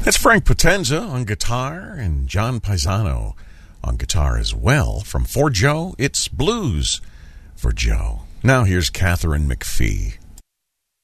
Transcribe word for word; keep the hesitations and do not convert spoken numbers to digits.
It's Frank Potenza on guitar and John Paisano on guitar as well. From For Joe, it's Blues for Joe. Now here's Catherine McPhee.